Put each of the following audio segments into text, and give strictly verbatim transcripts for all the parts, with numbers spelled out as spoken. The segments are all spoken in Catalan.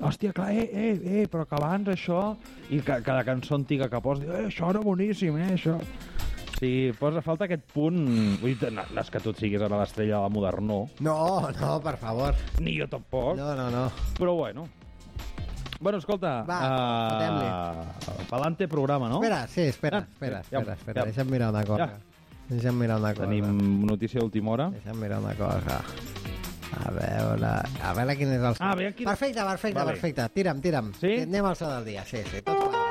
hòstia, clar, eh, eh, eh, però que abans això... I ca cada cançó antiga que posa, eh, això era boníssim, eh, això... Sí, posa falta aquest punt... Ui, no, no és que tu et siguis ara l'estrella de la modernó. No, no, per favor. Ni jo tampoc. No, no, no. Però bueno. Bueno, escolta... Va, uh, fotem-li. Palante programa, no? Espera, sí, espera, Ah, espera, ja, espera, espera. ja. Deixa'm mirar una cosa. Ja. Deixa'm mirar una cosa. Tenim notícia d'última hora. Deixa'm mirar una cosa. A veure... A veure quin és el... Ah, bé, aquí... Perfecte, perfecte, Vale. perfecte. Tira'm, tira'm. Sí? Anem al so del dia, sí, sí, tot quadra.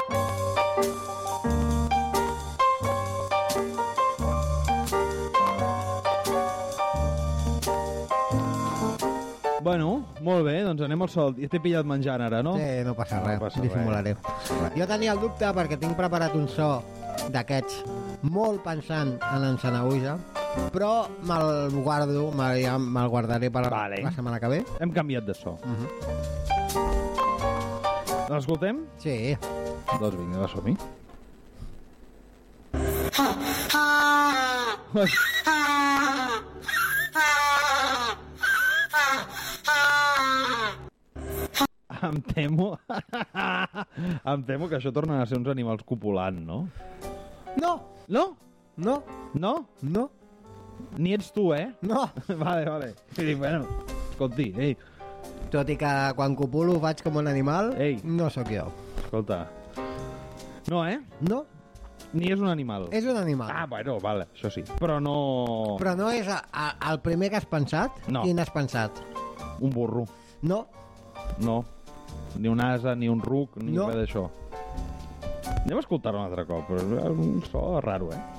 Bueno, molt bé, doncs anem al sol. Ja t'he pillat menjant ara, no? Sí, no passa res, No passa dissimularé. Jo tenia el dubte perquè tinc preparat un so d'aquests molt pensant en en Sanaüja, però me'l guardo, me, ja me'l guardaré per Vale. la setmana que ve. Hem canviat de so. Uh -huh. L'escoltem? Sí. Doncs vinga, va, som-hi. Em temo... em temo que això tornen a ser uns animals copulant, no? No, No? no, No? no, Ni ets tu, eh? no. Vale, vale. I dic, bueno, escolti, ei, Tot i que quan copulo faig com un animal, Ei. no sóc jo. escolta. No, eh? No, Ni és un animal. és un animal. Ah, bueno, vale, això sí. Però no... Però no és a, a, el primer que has pensat? No. Quin has pensat? Un burro. No, No. Ni un ase, ni un ruc, ni No. res d'això. Anem a escoltar-ho un altre cop, però és un so raro, eh?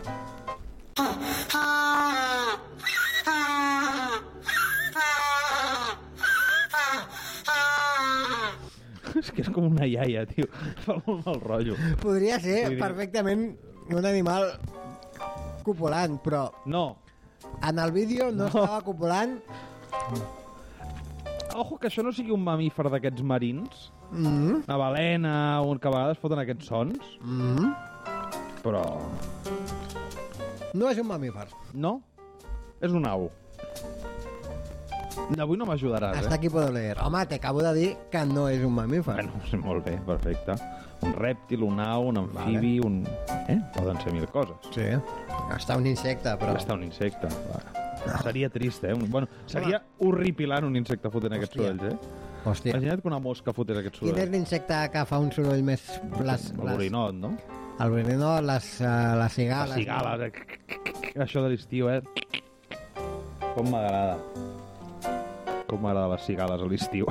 És que és com una iaia, tio. Fa molt mal rotllo. podria ser Vull dir- perfectament un animal copulant, però No. en el vídeo no, No. estava copulant. Ojo, que això no sigui un mamífer d'aquests marins. Mm -hmm. Una balena, un que a vegades foten aquests sons. Mm -hmm. Però... No és un mamífer. No. És un au. Avui no m'ajudaràs, Hasta eh? aquí puedo leer. Home, t'acabo de dir que no és un mamífer. Bueno, sí, molt bé, perfecte. Un rèptil, un au, un amfibi, vale. un... Eh? Poden ser mil coses. Sí. Està un insecte, però... Està un insecte. Va. Seria trist, eh? Un- Bueno, seria horripilant un insecte fotent aquests Hòstia. sorolls, eh? Hòstia. Imagina't que una mosca fotés aquests Quin és sorolls. l'insecte que fa un soroll més... Les, El borinot, no? El borinot, les, uh, les cigales. Les cigales, eh? Això de l'estiu, eh? Com m'agrada. Com m'agrada les cigales a l'estiu.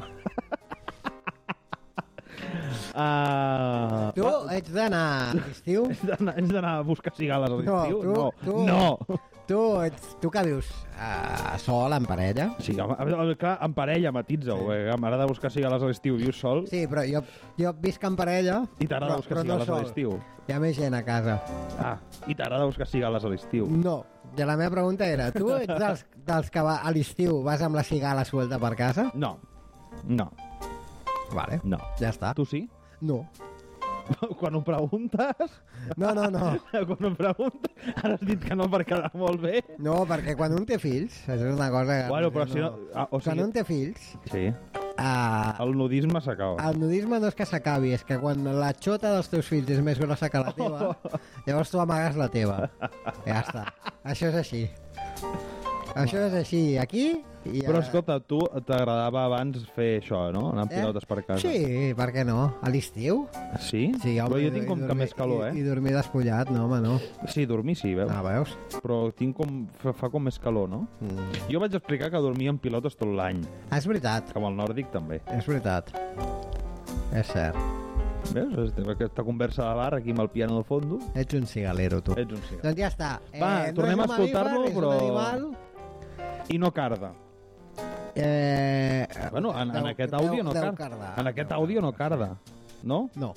Uh, Tu ets d'anar a l'estiu? Ets d'anar ets d'anar a buscar cigales a No, l'estiu? tu, No, tu, no. Tu, ets, tu que vius uh, sol, en parella? Sí, home, a veure, clar, en parella, matitza-ho. Sí. Eh? M'agrada buscar cigales a l'estiu, vius sol, Sí, però jo, jo visc en parella. i t'agrada però- buscar però cigales no a sol. l'estiu. Hi ha més gent a casa. Ah, i t'agrada buscar cigales a l'estiu. No. I la meva pregunta era, tu ets dels, dels que va, a l'estiu vas amb la cigala suelta per casa? No, no, Vale. no. Ja està. Tu sí? No. Quan ho preguntes... No, no, no. Quan ho preguntes... Ara has dit que no per quedar molt bé. No, perquè quan un té fills, això és una cosa que... Bueno, però si no... Ah, o Quan sigui... un té fills, Sí, uh, el nudisme s'acaba. el nudisme no és que s'acabi, és que quan la xota dels teus fills és més grossa que la teva, llavors tu amagues la teva. Ja està. Això és així. Això és així. Aquí... I Però ara- escolta, tu t'agradava abans fer això, no? Anar amb Eh? pilotes per casa. Sí, per què no? A l'estiu? Sí? Sí, home, Però jo i- tinc i com que dormir- més calor, I, i eh? dormir despullat, no, home, no. Sí, dormir sí, veus? Ah, veus? Però tinc com... Fa, fa com més calor, no? Mm. Jo vaig explicar que dormia en pilotes tot l'any. Ah, és veritat, Com el nòrdic, també. és veritat. És cert. Veus? Estem aquesta conversa de bar aquí amb el piano de fondo. Ets un cigalero, tu. Ets un cigar. Doncs ja està. Va, no tornem és a un mamífer, escoltar-lo, és però- un animal. I no carda. Eh... Bueno, en, en deu- aquest deu- àudio no deu carda. cardar. En aquest àudio no carda. No? No.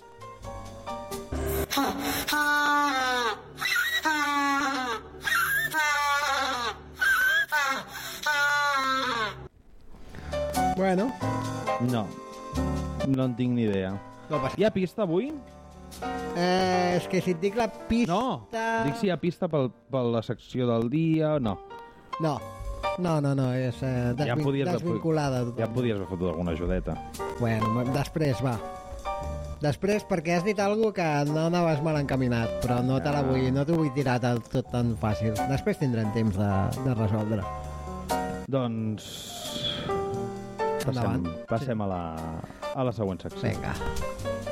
Bueno, No. No en tinc ni idea. no passa. Hi ha pista avui? Eh, és que si et dic la pista... No. Dic si hi ha pista pel, per la secció del dia. No. No. No, no, no, és eh, desvin... Ja em podies haver- desvinculada. Ja em podies haver fotut alguna ajudeta. Bueno, després, va. Després, perquè has dit alguna que no anaves mal encaminat, però no te la Ah. vull, no t'ho vull tirar tal- tot tan fàcil. Després tindrem temps de, de resoldre. Doncs... Passem, Endavant. passem a, la, a la següent secció. Vinga.